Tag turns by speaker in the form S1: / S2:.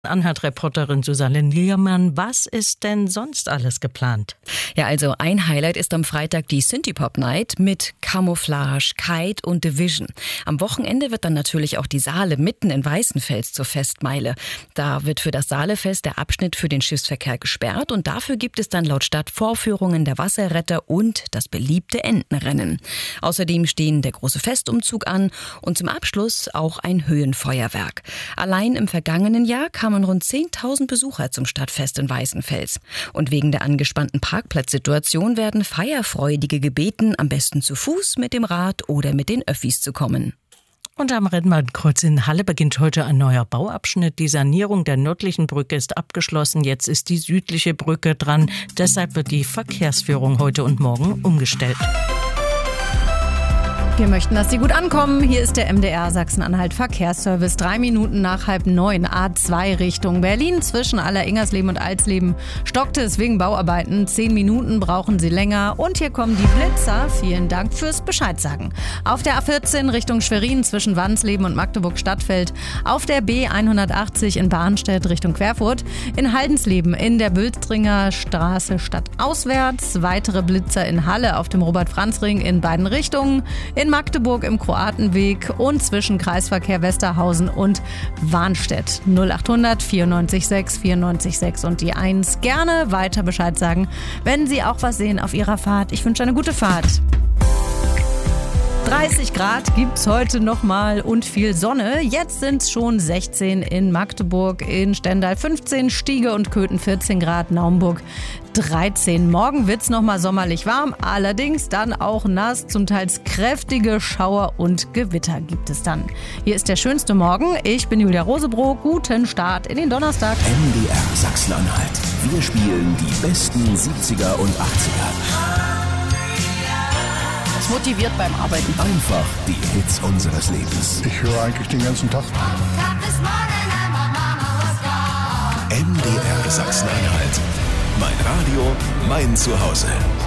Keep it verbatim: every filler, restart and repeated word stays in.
S1: Anhalt-Reporterin Susanne Niermann, was ist denn sonst alles geplant?
S2: Ja, also ein Highlight ist am Freitag die Synthie-Pop Night mit Camouflage, Kite und Division. Am Wochenende wird dann natürlich auch die Saale mitten in Weißenfels zur Festmeile. Da wird für das Saalefest der Abschnitt für den Schiffsverkehr gesperrt und dafür gibt es dann laut Stadt Vorführungen der Wasserretter und das beliebte Entenrennen. Außerdem stehen der große Festumzug an und zum Abschluss auch ein Höhenfeuerwerk. Allein im vergangenen Jahr kam kamen rund zehntausend Besucher zum Stadtfest in Weißenfels. Und wegen der angespannten Parkplatzsituation werden Feierfreudige gebeten, am besten zu Fuß, mit dem Rad oder mit den Öffis zu kommen.
S1: Und am Rennbahnkreuz in Halle beginnt heute ein neuer Bauabschnitt. Die Sanierung der nördlichen Brücke ist abgeschlossen. Jetzt ist die südliche Brücke dran. Deshalb wird die Verkehrsführung heute und morgen umgestellt.
S3: Wir möchten, dass Sie gut ankommen. Hier ist der M D R Sachsen-Anhalt Verkehrsservice. Drei Minuten nach halb neun, A zwei Richtung Berlin. Zwischen Aller-Ingersleben und Alsleben stockte es wegen Bauarbeiten. Zehn Minuten brauchen Sie länger. Und hier kommen die Blitzer. Vielen Dank fürs Bescheidsagen. Auf der A vierzehn Richtung Schwerin zwischen Wansleben und Magdeburg-Stadtfeld. Auf der B hundertachtzig in Barnstedt Richtung Querfurt. In Haldensleben in der Bülstringer Straße stadtauswärts. Weitere Blitzer in Halle auf dem Robert-Franz-Ring in beiden Richtungen. In Magdeburg im Kroatenweg und zwischen Kreisverkehr Westerhausen und Warnstedt. null achthundert vierundneunzig sechs vierundneunzig sechs und die eins. Gerne weiter Bescheid sagen, wenn Sie auch was sehen auf Ihrer Fahrt. Ich wünsche eine gute Fahrt. dreißig Grad gibt's heute nochmal und viel Sonne. Jetzt sind's schon sechzehn in Magdeburg, in Stendal fünfzehn, Stiege und Köthen vierzehn Grad, Naumburg dreizehn. Morgen wird's nochmal sommerlich warm, allerdings dann auch nass, zum Teils kräftige Schauer und Gewitter gibt es dann. Hier ist der schönste Morgen. Ich bin Julia Rosebroh. Guten Start in den Donnerstag.
S4: M D R Sachsen-Anhalt. Wir spielen die besten siebziger und achtziger.
S5: Das motiviert beim Arbeiten.
S4: Einfach die Hits unseres Lebens.
S6: Ich höre eigentlich den ganzen Tag.
S4: M D R Sachsen-Anhalt. Mein Radio, mein Zuhause.